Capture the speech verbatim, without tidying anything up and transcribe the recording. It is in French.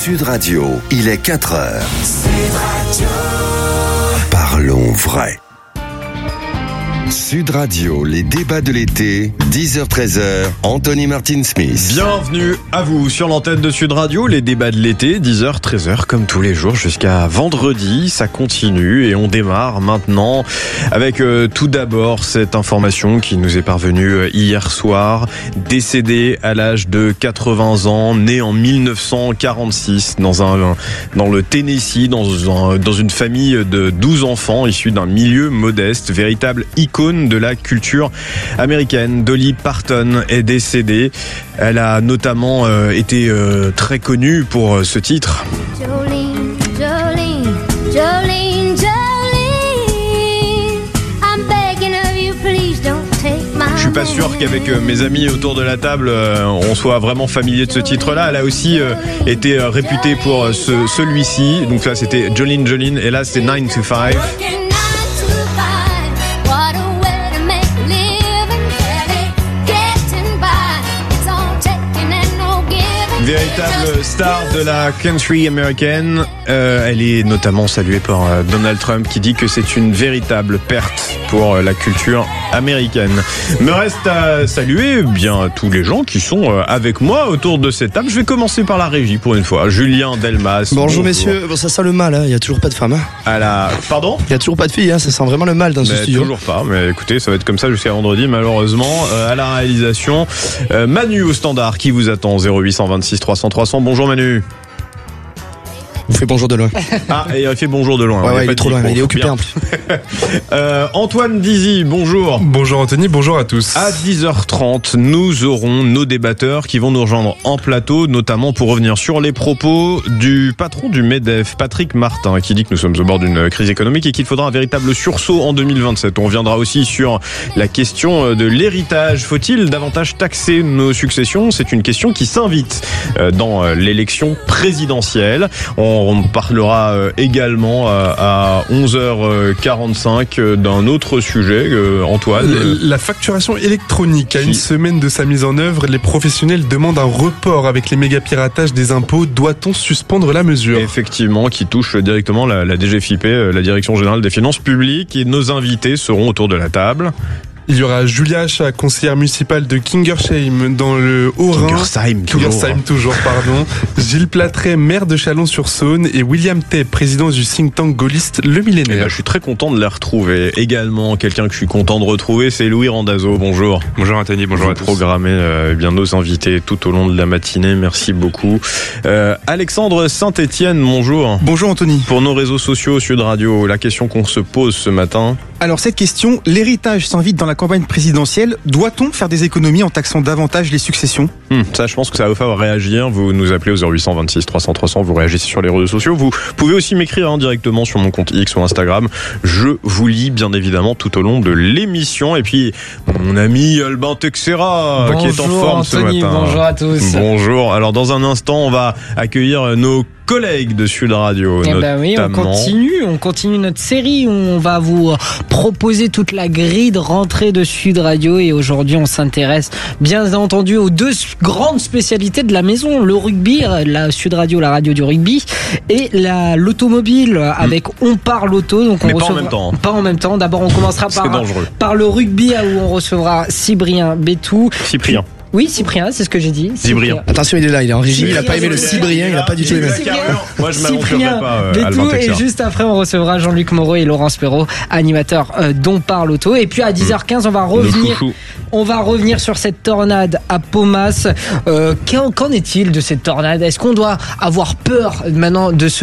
Sud Radio, il est quatre heures. Sud Radio. Parlons vrai. Sud Radio, les débats de l'été, dix heures treize heures, Anthony Martin-Smith. Bienvenue à vous sur l'antenne de Sud Radio, les débats de l'été, dix heures treize heures, comme tous les jours jusqu'à vendredi. Ça continue et on démarre maintenant avec euh, tout d'abord cette information qui nous est parvenue euh, hier soir. Décédé à l'âge de quatre-vingts ans, né en mille neuf cent quarante-six dans, un, dans le Tennessee, dans, un, dans une famille de douze enfants issus d'un milieu modeste, véritable icône de la culture américaine. Dolly Parton est décédée. Elle a notamment euh, été euh, très connue pour euh, ce titre. Jolene, Jolene, Jolene, Jolene, I'm begging of you, please don't take my Je suis pas sûr qu'avec euh, mes amis autour de la table, euh, on soit vraiment familier de ce titre-là. Elle a aussi euh, été euh, réputée pour euh, ce, celui-ci. Donc ça, c'était Jolene, Jolene, et là, c'était nine to five. Véritable star de la country américaine, euh, elle est notamment saluée par euh, Donald Trump qui dit que c'est une véritable perte pour euh, la culture américaine. Me reste à saluer bien tous les gens qui sont euh, avec moi autour de cette table. Je vais commencer par la régie pour une fois. Julien Delmas. Bonjour, bonjour. Messieurs, bon, ça sent le mal, hein. Il n'y a toujours pas de femme. Hein. À la... Pardon ? Il n'y a toujours pas de filles, hein. Ça sent vraiment le mal dans mais ce studio. Toujours pas, mais écoutez, ça va être comme ça jusqu'à vendredi malheureusement. Euh, à la réalisation, euh, Manu au standard qui vous attend, zéro huit cent vingt-six trois cents trois cents. Bonjour Manu. Vous faites bonjour de loin. Ah, et il fait bonjour de loin. Ouais, ouais, il est trop loin, il est occupé bien. en plus. euh, Antoine Dizy, bonjour. Bonjour Anthony, bonjour à tous. À dix heures trente, nous aurons nos débatteurs qui vont nous rejoindre en plateau, notamment pour revenir sur les propos du patron du MEDEF, Patrick Martin, qui dit que nous sommes au bord d'une crise économique et qu'il faudra un véritable sursaut en deux mille vingt-sept. On reviendra aussi sur la question de l'héritage. Faut-il davantage taxer nos successions ? C'est une question qui s'invite dans l'élection présidentielle. On On parlera également à onze heures quarante-cinq d'un autre sujet, Antoine. La facturation électronique. À une Si. semaine de sa mise en œuvre, les professionnels demandent un report avec les méga-piratages des impôts. Doit-on suspendre la mesure ? Effectivement, qui touche directement la, la D G F I P, la Direction Générale des Finances Publiques. Et nos invités seront autour de la table. Il y aura Julia Achat, conseillère municipale de Kingersheim dans le Haut-Rhin. Kingersheim, toujours. Kingersheim, toujours, pardon. Gilles Platret, maire de Chalon-sur-Saône, et William Tay, président du think tank gaulliste Le Eh Millénaire. ben, je suis très content de les retrouver. Également, quelqu'un que je suis content de retrouver, c'est Louis Randazzo. Bonjour. Bonjour Anthony, bonjour Vous à tous. programmez euh, bien nos invités tout au long de la matinée. Merci beaucoup. Euh, Alexandre Saint-Etienne, bonjour. Bonjour Anthony. Pour nos réseaux sociaux Sud Radio, la question qu'on se pose ce matin. Alors cette question, l'héritage s'invite dans la campagne présidentielle. Doit-on faire des économies en taxant davantage les successions ? Hum, ça, je pense que ça va vous faire réagir. Vous nous appelez au zéro huit cent vingt-six trois cents trois cents. Vous réagissez sur les réseaux sociaux. Vous pouvez aussi m'écrire hein, directement sur mon compte X ou Instagram. Je vous lis bien évidemment tout au long de l'émission. Et puis mon ami Albin Texera qui est en forme Anthony, ce matin. bonjour à tous. Bonjour. Alors dans un instant, on va accueillir nos collègues de Sud Radio. Eh ben oui, on continue, on continue notre série. On va vous proposer toute la grille de rentrée de Sud Radio et aujourd'hui on s'intéresse bien entendu aux deux grandes spécialités de la maison, le rugby, la Sud Radio, la radio du rugby, et la l'automobile avec mmh. On parle auto. Donc on Mais recevra, pas en même temps. Pas en même temps. D'abord on commencera par, par le rugby où on recevra Cyprien Bétou. Cyprien. Oui, Cyprien, c'est ce que j'ai dit. Cyprien. Attention, il est là, il est en régie, il n'a pas aimé le Cyprien, il n'a pas du tout aimé. Moi, je m'aventurerai pas, euh, Bétou, et juste après, on recevra Jean-Luc Moreau et Laurence Perrault, animateurs euh, dont parle auto. Et puis à dix heures quinze, on va revenir, on va revenir sur cette tornade à Paumas. Euh, qu'en, qu'en est-il de cette tornade ? Est-ce qu'on doit avoir peur maintenant de ce phénomène ?